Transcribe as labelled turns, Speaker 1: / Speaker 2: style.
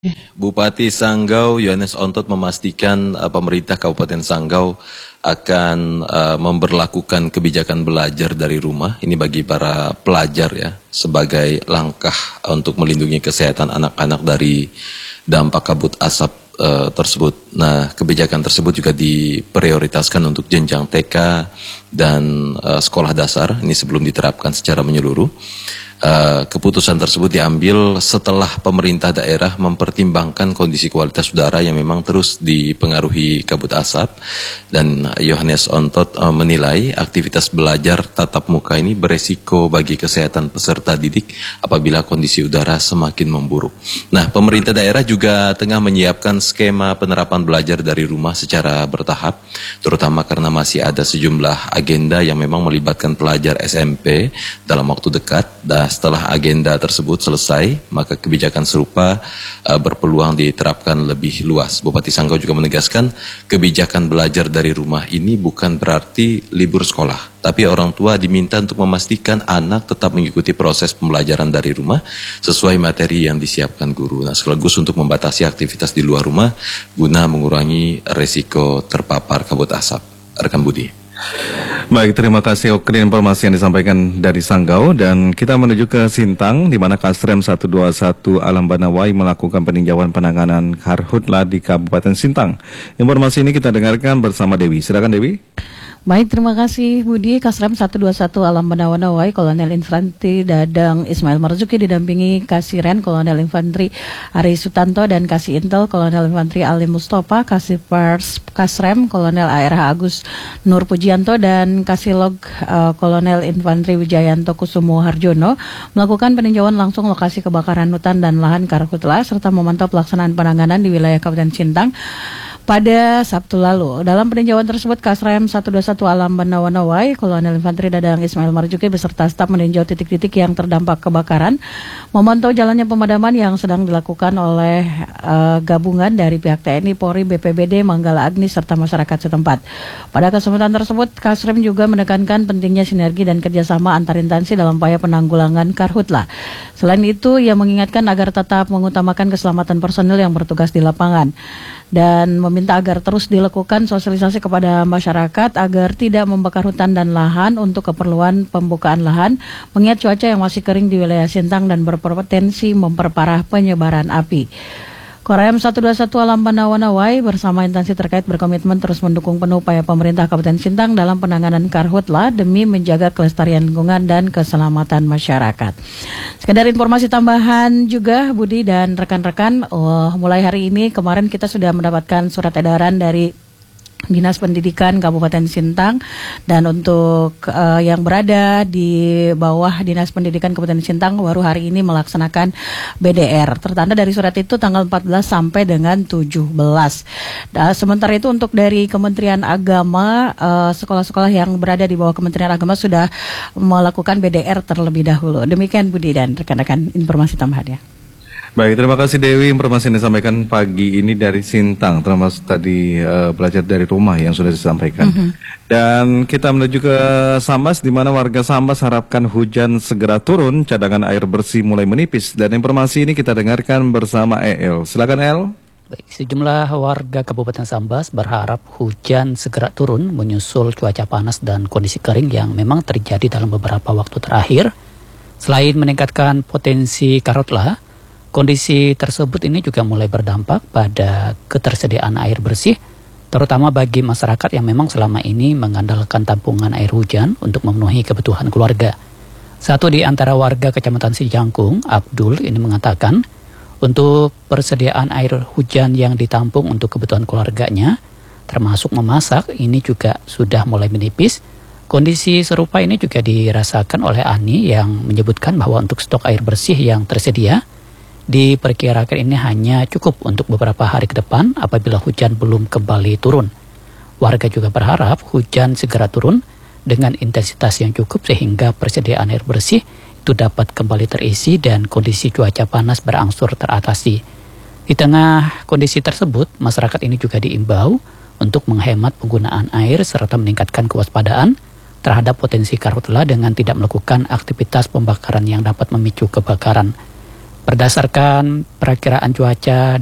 Speaker 1: Bupati Sanggau Yohanes Ontot memastikan pemerintah Kabupaten Sanggau akan memberlakukan kebijakan belajar dari rumah. Ini bagi para pelajar ya, sebagai langkah untuk melindungi kesehatan anak-anak dari dampak kabut asap tersebut. Nah, kebijakan tersebut juga diprioritaskan untuk jenjang TK dan sekolah dasar. Ini sebelum diterapkan secara menyeluruh. Keputusan tersebut diambil setelah pemerintah daerah mempertimbangkan kondisi kualitas udara yang memang terus dipengaruhi kabut asap, dan Yohanes Ontot menilai aktivitas belajar tatap muka ini beresiko bagi kesehatan peserta didik apabila kondisi udara semakin memburuk. Nah, pemerintah daerah juga tengah menyiapkan skema penerapan belajar dari rumah secara bertahap, terutama karena masih ada sejumlah agenda yang memang melibatkan pelajar SMP dalam waktu dekat. Setelah agenda tersebut selesai, maka kebijakan serupa berpeluang diterapkan lebih luas. Bupati Sanggau juga menegaskan kebijakan belajar dari rumah ini bukan berarti libur sekolah, tapi orang tua diminta untuk memastikan anak tetap mengikuti proses pembelajaran dari rumah sesuai materi yang disiapkan guru. Nah, sekaligus untuk membatasi aktivitas di luar rumah guna mengurangi resiko terpapar kabut asap. Rekan Budi.
Speaker 2: Baik, terima kasih Oke informasi yang disampaikan dari Sanggau, dan kita menuju ke Sintang di mana Kasrem 121 Alam Banawai melakukan peninjauan penanganan karhutla di Kabupaten Sintang. Informasi ini kita dengarkan bersama Dewi. Silakan Dewi.
Speaker 3: Baik, terima kasih Budi. Kasrem 121 Alam Banawai Kolonel Infantri Dadang Ismail Marzuki didampingi Kasiren Kolonel Infantri Ari Sutanto dan Kasih Intel Kolonel Infantri Ali Mustafa, Kasih Pers Kasrem Kolonel ARH Agus Nur Pujianto dan Kasih Log Kolonel Infantri Wijayanto Kusumo Harjono melakukan peninjauan langsung lokasi kebakaran hutan dan lahan karhutla serta memantau pelaksanaan penanganan di wilayah Kabupaten Sintang pada Sabtu lalu. Dalam peninjauan tersebut, Kasrem 121 Alam Banawai Kolonel Infantri Dadang Ismail Marzuki beserta staf meninjau titik-titik yang terdampak kebakaran, memantau jalannya pemadaman yang sedang dilakukan oleh gabungan dari pihak TNI, Polri, BPBD, Manggala Agni, serta masyarakat setempat. Pada kesempatan tersebut, Kasrem juga menekankan pentingnya sinergi dan kerjasama antar instansi dalam upaya penanggulangan karhutla. Selain itu, ia mengingatkan agar tetap mengutamakan keselamatan personil yang bertugas di lapangan dan meminta agar terus dilakukan sosialisasi kepada masyarakat agar tidak membakar hutan dan lahan untuk keperluan pembukaan lahan, mengingat cuaca yang masih kering di wilayah Sintang dan berpotensi memperparah penyebaran api. Korem 121 Alam Banawai bersama instansi terkait berkomitmen terus mendukung penuh upaya pemerintah Kabupaten Sintang dalam penanganan karhutla demi menjaga kelestarian lingkungan dan keselamatan masyarakat. Sekedar informasi tambahan juga Budi dan rekan-rekan, mulai hari ini kemarin kita sudah mendapatkan surat edaran dari Dinas Pendidikan Kabupaten Sintang, dan untuk yang berada di bawah Dinas Pendidikan Kabupaten Sintang baru hari ini melaksanakan BDR. Tertanda dari surat itu tanggal 14 sampai dengan 17. Sementara itu untuk dari Kementerian Agama, sekolah-sekolah yang berada di bawah Kementerian Agama sudah melakukan BDR terlebih dahulu. Demikian Budi dan rekan-rekan informasi tambahannya.
Speaker 2: Baik, terima kasih Dewi. Informasi yang disampaikan pagi ini dari Sintang, termasuk tadi belajar dari rumah yang sudah disampaikan. Dan kita menuju ke Sambas, di mana warga Sambas harapkan hujan segera turun, cadangan air bersih mulai menipis. Dan informasi ini kita dengarkan bersama El. Silakan El.
Speaker 4: Baik, sejumlah warga Kabupaten Sambas berharap hujan segera turun menyusul cuaca panas dan kondisi kering yang memang terjadi dalam beberapa waktu terakhir. Selain meningkatkan potensi karhutla, kondisi tersebut ini juga mulai berdampak pada ketersediaan air bersih, terutama bagi masyarakat yang memang selama ini mengandalkan tampungan air hujan untuk memenuhi kebutuhan keluarga. Satu di antara warga Kecamatan Sijangkung, Abdul, ini mengatakan untuk persediaan air hujan yang ditampung untuk kebutuhan keluarganya, termasuk memasak, ini juga sudah mulai menipis. Kondisi serupa ini juga dirasakan oleh Ani yang menyebutkan bahwa untuk stok air bersih yang tersedia diperkirakan ini hanya cukup untuk beberapa hari ke depan apabila hujan belum kembali turun. Warga juga berharap hujan segera turun dengan intensitas yang cukup sehingga persediaan air bersih itu dapat kembali terisi dan kondisi cuaca panas berangsur teratasi. Di tengah kondisi tersebut, masyarakat ini juga diimbau untuk menghemat penggunaan air serta meningkatkan kewaspadaan terhadap potensi karhutla dengan tidak melakukan aktivitas pembakaran yang dapat memicu kebakaran. Berdasarkan perakiraan cuaca